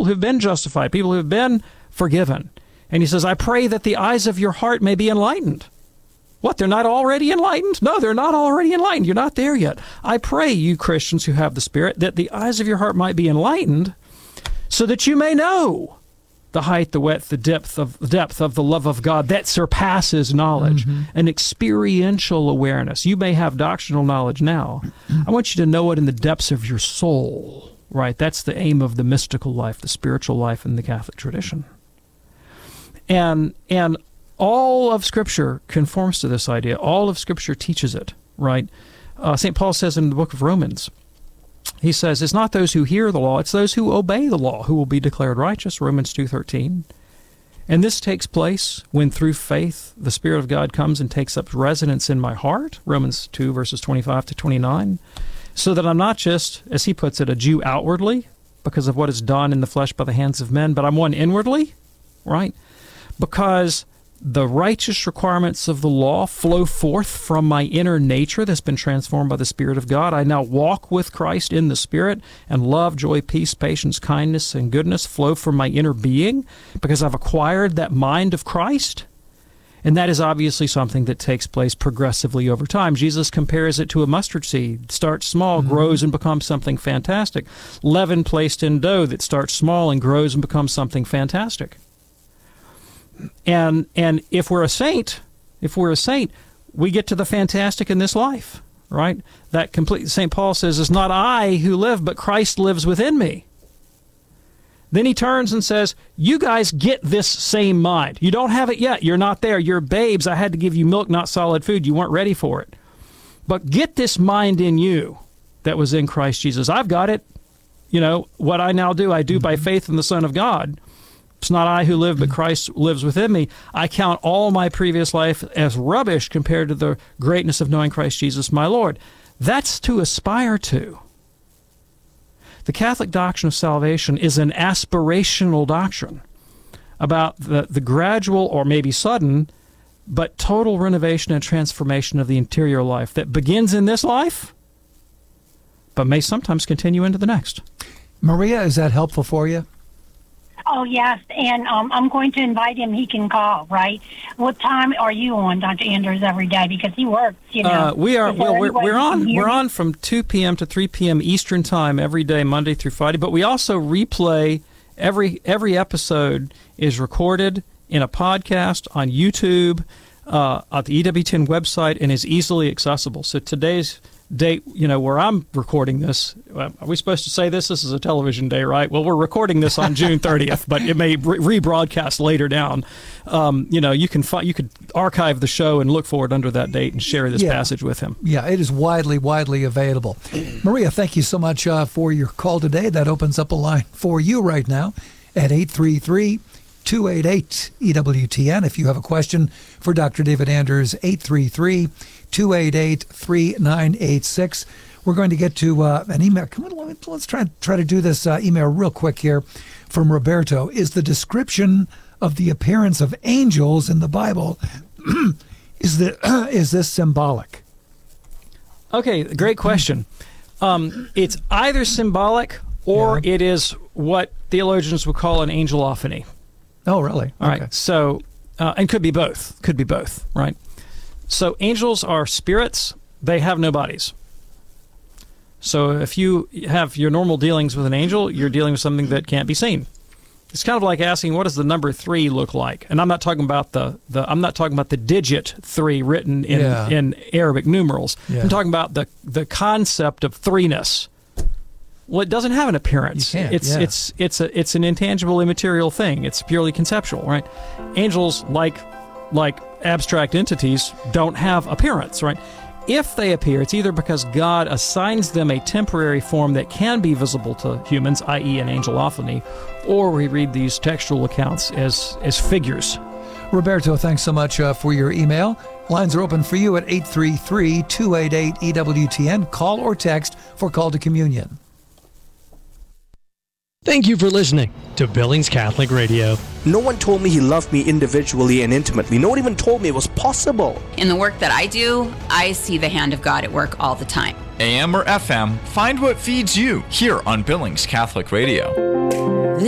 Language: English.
people who've been justified, people who've been forgiven. And he says, I pray that the eyes of your heart may be enlightened. What, they're not already enlightened? No, they're not already enlightened. You're not there yet. I pray, you Christians who have the Spirit, that the eyes of your heart might be enlightened so that you may know the height, the width, the depth of the love of God that surpasses knowledge, an experiential awareness. You may have doctrinal knowledge now. I want you to know it in the depths of your soul, right? That's the aim of the mystical life, the spiritual life in the Catholic tradition. And all of Scripture conforms to this idea. All of Scripture teaches it, right? St. Paul says in the book of Romans, he says, it's not those who hear the law, it's those who obey the law who will be declared righteous, Romans 2:13. And this takes place when through faith the Spirit of God comes and takes up residence in my heart, Romans 2, verses 25 to 29, so that I'm not just, as he puts it, a Jew outwardly because of what is done in the flesh by the hands of men, but I'm one inwardly, right? Because the righteous requirements of the law flow forth from my inner nature that's been transformed by the Spirit of God. I now walk with Christ in the Spirit, and love, joy, peace, patience, kindness, and goodness flow from my inner being because I've acquired that mind of Christ. And that is obviously something that takes place progressively over time. Jesus compares it to a mustard seed. Starts small, grows, and becomes something fantastic. Leaven placed in dough that starts small and grows and becomes something fantastic. And if we're a saint, we get to the fantastic in this life, right? That complete. St. Paul says, it's not I who live, but Christ lives within me. Then he turns and says, you guys get this same mind. You don't have it yet. You're not there. You're babes. I had to give you milk, not solid food. You weren't ready for it. But get this mind in you that was in Christ Jesus. I've got it. You know, what I now do, I do by faith in the Son of God. It's not I who live, but Christ lives within me. I count all my previous life as rubbish compared to the greatness of knowing Christ Jesus, my Lord. That's to aspire to. The Catholic doctrine of salvation is an aspirational doctrine about the gradual or maybe sudden, but total renovation and transformation of the interior life that begins in this life, but may sometimes continue into the next. Maria, is that helpful for you? Oh, yes, and I'm going to invite him. He can call, right? What time are you on, Dr. Anders, every day? Because he works, you know. We're on from 2 p.m. to 3 p.m. Eastern Time every day, Monday through Friday. But we also replay every episode is recorded in a podcast on YouTube at the EWTN website and is easily accessible. So today's date, you know, where I'm recording this, are we supposed to say this? This is a television day, right? Well, we're recording this on June 30th, but it may rebroadcast later down. You know, you could archive the show and look for it under that date and share this passage with him. Yeah, it is widely available. Maria, thank you so much for your call today. That opens up a line for you right now at 833-288-EWTN. If you have a question for Dr. David Anders, 833-288-3986. We're going to get to an email. Come on, let's try to do this email real quick here from Roberto. Is the description of the appearance of angels in the Bible, is this symbolic? Okay, great question. It's either symbolic or it is what theologians would call an angelophany. Oh, really? All right. So, and could be both. Could be both, right? So angels are spirits. They have no bodies. So if you have your normal dealings with an angel, you're dealing with something that can't be seen. It's kind of like asking, what does the number 3 look like? And I'm not talking about I'm not talking about the digit 3 written in Arabic numerals. Yeah. I'm talking about the concept of threeness. Well, it doesn't have an appearance. It's an intangible, immaterial thing. It's purely conceptual, right? Angels, like abstract entities, don't have appearance, right? If they appear, it's either because God assigns them a temporary form that can be visible to humans, i.e. an angelophany, or we read these textual accounts as figures. Roberto, thanks so much for your email. Lines are open for you at 833-288-EWTN. Call or text for Call to Communion. Thank you for listening to Billings Catholic Radio. No one told me he loved me individually and intimately. No one even told me it was possible. In the work that I do, I see the hand of God at work all the time. AM or FM, find what feeds you here on Billings Catholic Radio.